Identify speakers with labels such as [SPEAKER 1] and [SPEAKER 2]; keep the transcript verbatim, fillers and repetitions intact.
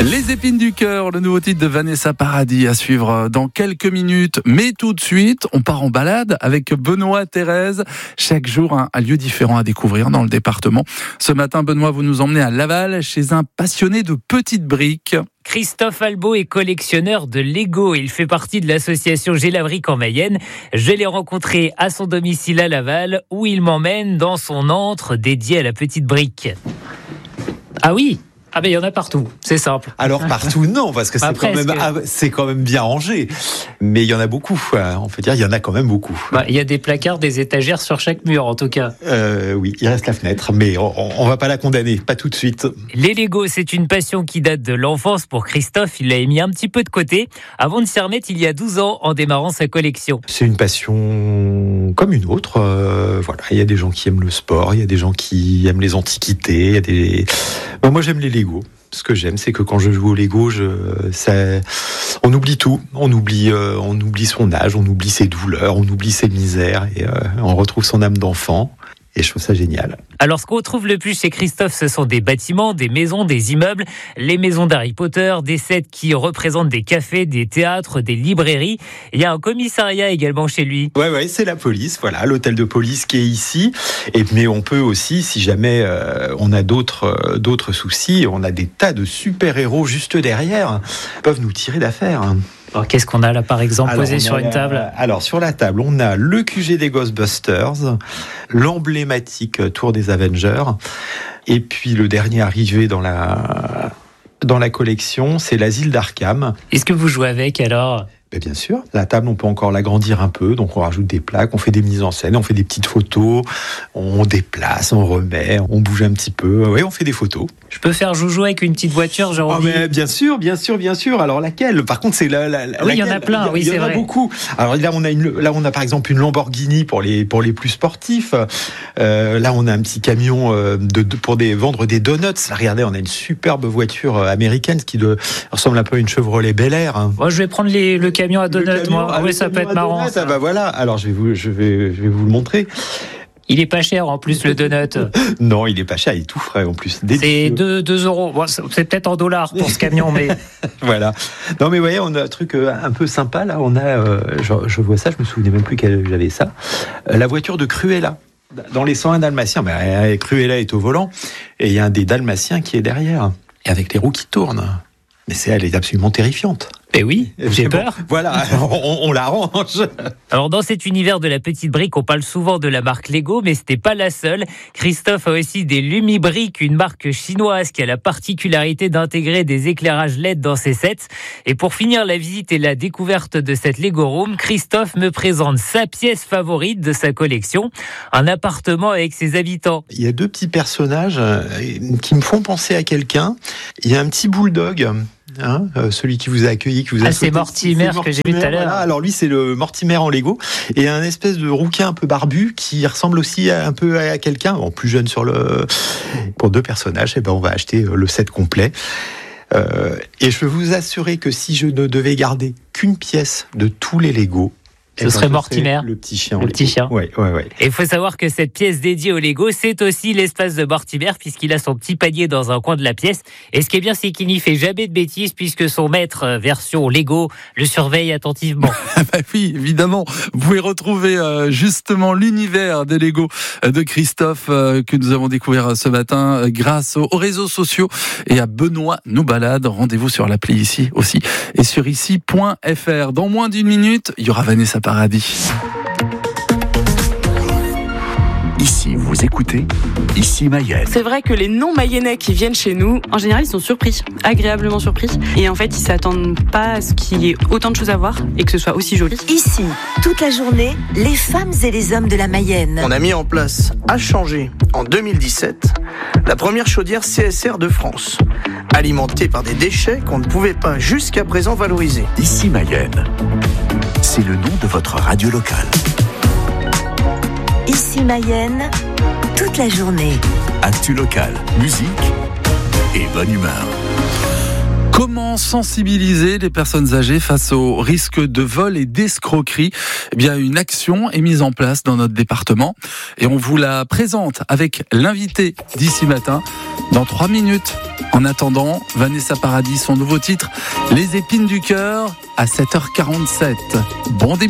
[SPEAKER 1] Les épines du cœur, le nouveau titre de Vanessa Paradis à suivre dans quelques minutes. Mais tout de suite, on part en balade avec Benoît Thérèse. Chaque jour, un, un lieu différent à découvrir dans le département. Ce matin, Benoît, vous nous emmenez à Laval chez un passionné de petites briques.
[SPEAKER 2] Christophe Albo est collectionneur de Lego. Il fait partie de l'association J'ai la brique en Mayenne. Je l'ai rencontré à son domicile à Laval, où il m'emmène dans son antre dédié à la petite brique. Ah oui! Ah ben il y en a partout, c'est simple.
[SPEAKER 3] Alors partout non, parce que
[SPEAKER 2] bah,
[SPEAKER 3] c'est, quand même, ah, c'est quand même bien rangé. Mais il y en a beaucoup, on peut dire il y en a quand même beaucoup.
[SPEAKER 2] Bah, il y a des placards, des étagères sur chaque mur en tout cas.
[SPEAKER 3] Euh, oui, il reste la fenêtre, mais on ne va pas la condamner, pas tout de suite.
[SPEAKER 2] Les Lego, c'est une passion qui date de l'enfance pour Christophe. Il l'a mis un petit peu de côté avant de s'y remettre il y a douze ans en démarrant sa collection.
[SPEAKER 3] C'est une passion comme une autre. Euh, voilà, il y a des gens qui aiment le sport, il y a des gens qui aiment les antiquités, il y a des... Bah, moi j'aime les Lego. Ce que j'aime, c'est que quand je joue au Lego, je, ça, on oublie tout. On oublie, euh, on oublie son âge, on oublie ses douleurs, on oublie ses misères, et euh, on retrouve son âme d'enfant. Et je trouve ça génial.
[SPEAKER 2] Alors, ce qu'on retrouve le plus chez Christophe, ce sont des bâtiments, des maisons, des immeubles, les maisons d'Harry Potter, des sets qui représentent des cafés, des théâtres, des librairies. Il y a un commissariat également chez lui.
[SPEAKER 3] Ouais, ouais, c'est la police, voilà, l'hôtel de police qui est ici. Et mais on peut aussi, si jamais euh, on a d'autres, euh, d'autres soucis, on a des tas de super-héros juste derrière, peuvent nous tirer d'affaire.
[SPEAKER 2] Alors, qu'est-ce qu'on a là, par exemple, alors, posé sur
[SPEAKER 3] a,
[SPEAKER 2] une table ?
[SPEAKER 3] Alors, sur la table, on a le Q G des Ghostbusters, l'emblématique Tour des Avengers, et puis le dernier arrivé dans la, dans la collection, c'est l'asile d'Arkham.
[SPEAKER 2] Est-ce que vous jouez avec, alors ?
[SPEAKER 3] Mais bien sûr, la table, on peut encore l'agrandir un peu, donc on rajoute des plaques, on fait des mises en scène, on fait des petites photos, on déplace, on remet, on bouge un petit peu, oui, on fait des photos.
[SPEAKER 2] Je peux faire joujou avec une petite voiture, j'ai envie.
[SPEAKER 3] Oh, mais bien sûr, bien sûr, bien sûr. Alors laquelle ? Par contre, c'est la. la
[SPEAKER 2] oui, il y en a plein.
[SPEAKER 3] Il
[SPEAKER 2] oui,
[SPEAKER 3] y,
[SPEAKER 2] c'est
[SPEAKER 3] y en
[SPEAKER 2] vrai.
[SPEAKER 3] a beaucoup. Alors là, on a une. Là, on a par exemple une Lamborghini pour les pour les plus sportifs. Euh, là, on a un petit camion de, de pour des vendre des donuts. Là, regardez, on a une superbe voiture américaine qui de, ressemble un peu à une Chevrolet Bel Air. Hein.
[SPEAKER 2] Moi, je vais prendre les, le camion à donuts. Camion, moi, ah oui, ça peut être marrant.
[SPEAKER 3] Donuts, ah bah voilà. Alors, je vais vous, je vais, je vais vous le montrer.
[SPEAKER 2] Il est pas cher en plus le donut.
[SPEAKER 3] Non, il est pas cher, il est tout frais en plus.
[SPEAKER 2] Délicieux. C'est deux euros. Bon, c'est peut-être en dollars pour ce camion, mais
[SPEAKER 3] voilà. Non, mais vous voyez, on a un truc un peu sympa là. On a, euh, je, je vois ça, je me souvenais même plus que j'avais ça. Euh, la voiture de Cruella. Dans les cent un Dalmatiens, ben, Cruella est au volant et il y a un des Dalmatiens qui est derrière, et avec les roues qui tournent. Mais c'est, elle est absolument terrifiante.
[SPEAKER 2] Eh oui, j'ai bon, peur.
[SPEAKER 3] Voilà, on, on l'arrange.
[SPEAKER 2] Alors dans cet univers de la petite brique, on parle souvent de la marque Lego, mais c'était pas la seule. Christophe a aussi des Lumibriques, une marque chinoise qui a la particularité d'intégrer des éclairages L E D dans ses sets. Et pour finir la visite et la découverte de cette Lego Room, Christophe me présente sa pièce favorite de sa collection, un appartement avec ses habitants.
[SPEAKER 3] Il y a deux petits personnages qui me font penser à quelqu'un. Il y a un petit bulldog. Hein, euh, celui qui vous a accueilli, qui vous a
[SPEAKER 2] ah,
[SPEAKER 3] sauté.
[SPEAKER 2] c'est Mortimer, c'est Mortimer que j'ai vu tout à l'heure.
[SPEAKER 3] Voilà. Alors lui, c'est le Mortimer en Lego, et un espèce de rouquin un peu barbu qui ressemble aussi à, un peu à quelqu'un, bon, plus jeune sur le. Pour deux personnages, et ben on va acheter le set complet. Euh, et je peux vous assurer que si je ne devais garder qu'une pièce de tous les Lego,
[SPEAKER 2] ce serait Mortimer,
[SPEAKER 3] le petit chien.
[SPEAKER 2] Le petit chien.
[SPEAKER 3] Ouais, ouais, ouais.
[SPEAKER 2] Et il faut savoir que cette pièce dédiée au Lego, c'est aussi l'espace de Mortimer, puisqu'il a son petit panier dans un coin de la pièce. Et ce qui est bien, c'est qu'il n'y fait jamais de bêtises, puisque son maître, version Lego, le surveille attentivement.
[SPEAKER 1] bah oui, évidemment. Vous pouvez retrouver euh, justement l'univers des Lego de Christophe euh, que nous avons découvert ce matin euh, grâce aux, aux réseaux sociaux et à Benoît nous balade. Rendez-vous sur l'appli ici aussi et sur ici point f r. Dans moins d'une minute, il y aura Vanessa Paradis.
[SPEAKER 4] Ici, vous écoutez Ici Mayenne.
[SPEAKER 5] C'est vrai que les non-mayennais qui viennent chez nous, en général, ils sont surpris, agréablement surpris. Et en fait, ils s'attendent pas à ce qu'il y ait autant de choses à voir et que ce soit aussi joli.
[SPEAKER 6] Ici, toute la journée, les femmes et les hommes de la Mayenne.
[SPEAKER 7] On a mis en place, à Changé, en deux mille dix-sept, la première chaudière C S R de France, alimentée par des déchets qu'on ne pouvait pas jusqu'à présent valoriser.
[SPEAKER 4] Ici Mayenne. C'est le nom de votre radio locale.
[SPEAKER 6] Ici Mayenne, toute la journée.
[SPEAKER 4] Actu locale, musique et bonne humeur.
[SPEAKER 1] Comment sensibiliser les personnes âgées face au risque de vol et d'escroquerie ? Eh bien, une action est mise en place dans notre département et on vous la présente avec l'invité d'ici matin dans trois minutes. En attendant, Vanessa Paradis, son nouveau titre, Les épines du cœur à sept heures quarante-sept. Bon début.